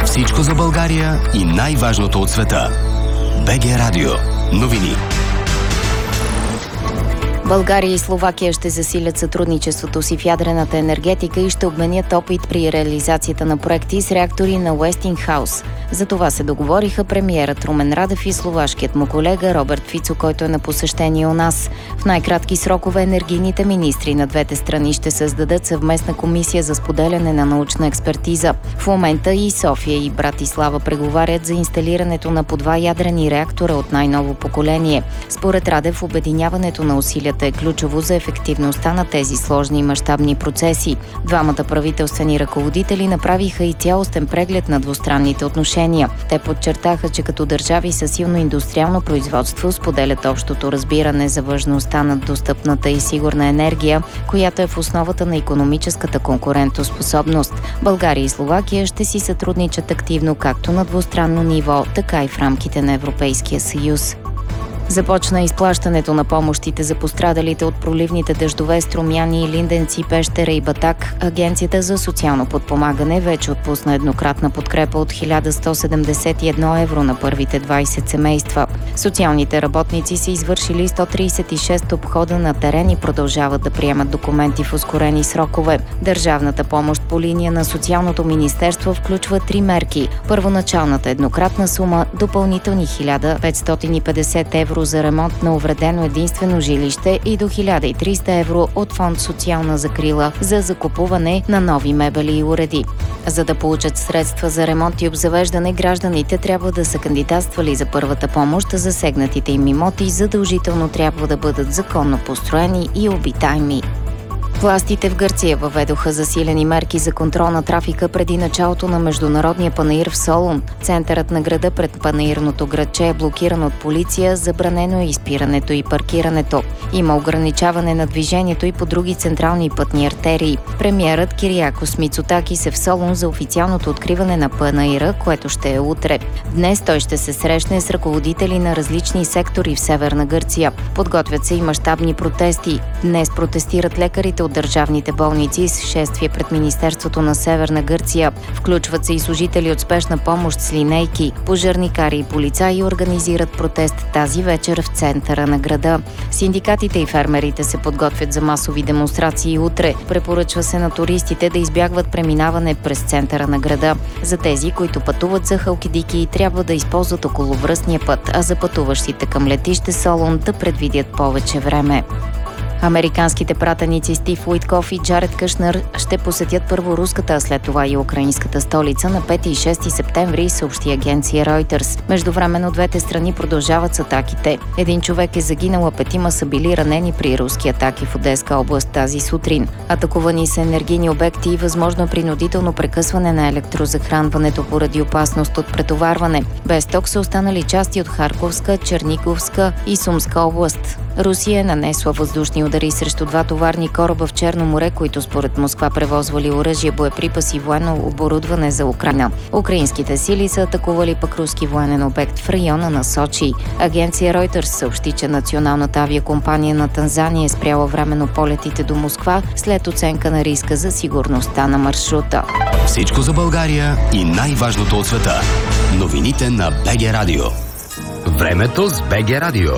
Всичко за България и най-важното от света. БГ Радио. Новини. България и Словакия ще засилят сътрудничеството си в ядрената енергетика и ще обменят опит при реализацията на проекти с реактори на Уестингхаус. За това се договориха премиерът Румен Радев и словашкият му колега Роберт Фицо, който е на посещение у нас. В най-кратки срокове енергийните министри на двете страни ще създадат съвместна комисия за споделяне на научна експертиза. В момента и София и Братислава преговарят за инсталирането на по 2 ядрени реактора от най-ново поколение. Според Радев, обединяването на усилията е ключово за ефективността на тези сложни и мащабни процеси. Двамата правителствени ръководители направиха и цялостен преглед на двустранните отношения. Те подчертаха, че като държави със силно индустриално производство споделят общото разбиране за важността на достъпната и сигурна енергия, която е в основата на икономическата конкурентоспособност. България и Словакия ще си сътрудничат активно както на двустранно ниво, така и в рамките на Европейския съюз. Започна изплащането на помощите за пострадалите от проливните дъждове Струмяни, Линденци, Пещера и Батак. Агенцията за социално подпомагане вече отпусна еднократна подкрепа от 1171 евро на първите 20 семейства. Социалните работници са извършили 136 обхода на терен и продължават да приемат документи в ускорени срокове. Държавната помощ по линия на Социалното министерство включва 3 мерки. Първоначалната еднократна сума, допълнителни 1550 евро за ремонт на увредено единствено жилище и до 1300 евро от фонд социална закрила за закупуване на нови мебели и уреди. За да получат средства за ремонт и обзавеждане, гражданите трябва да са кандидатствали за първата помощ. Засегнатите им имоти задължително трябва да бъдат законно построени и обитаеми. Властите в Гърция въведоха засилени мерки за контрол на трафика преди началото на международния панаир в Солун. Центърът на града пред панаирното градче е блокиран от полиция, забранено е изпирането и паркирането. Има ограничаване на движението и по други централни пътни артерии. Премиерът Кириакос Мицотакис е в Солун за официалното откриване на панаира, което ще е утре. Днес той ще се срещне с ръководители на различни сектори в Северна Гърция. Подготвят се и мащабни протести. Днес протестират лекарите от държавните болници с шествие пред Министерството на Северна Гърция. Включват се и служители от спешна помощ с линейки. Пожарникари и полицаи организират протест тази вечер в центъра на града. Синдикатите и фермерите се подготвят за масови демонстрации утре. Препоръчва се на туристите да избягват преминаване през центъра на града. За тези, които пътуват за Халкидики, трябва да използват околовръстния път, а за пътуващите към летище Солун да предвидят повече време. Американските пратеници Стив Уитков и Джаред Кушнер ще посетят първо руската, а след това и украинската столица на 5 и 6 септември, съобщи агенция Reuters. Междувременно двете страни продължават с атаките. Един човек е загинал, а 5 са били ранени при руски атаки в Одеска област тази сутрин. Атакувани са енергийни обекти и възможно принудително прекъсване на електрозахранването поради опасност от претоварване. Без ток са останали части от Харковска, Черниговска и Сумска област. Русия е нанесла въздушни удари срещу 2 товарни кораба в Черно море, които според Москва превозвали оръжие, боеприпаси и военно оборудване за Украйна. Украинските сили са атакували пък руски военен обект в района на Сочи. Агенция Reuters съобщи, че националната авиакомпания на Танзания е спряла временно полетите до Москва след оценка на риска за сигурността на маршрута. Всичко за България и най-важното от света. Новините на БГ Радио. Времето с БГ Радио.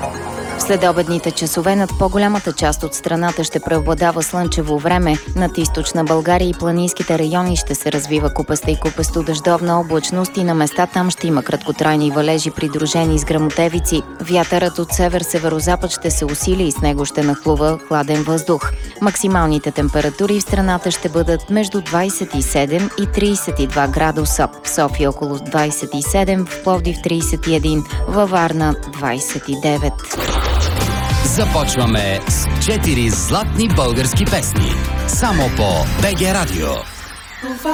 В следобедните часове над по-голямата част от страната ще преобладава слънчево време. Над източна България и планинските райони ще се развива купеста и купесто дъждовна облачност и на места там ще има краткотрайни валежи, придружени с гръмотевици. Вятърът от север-северозапад ще се усили и с него ще нахлува хладен въздух. Максималните температури в страната ще бъдат между 27 и 32 градуса. В София около 27, в Пловдив 31, във Варна 29. Започваме с 4 златни български песни. Само по БГ Радио.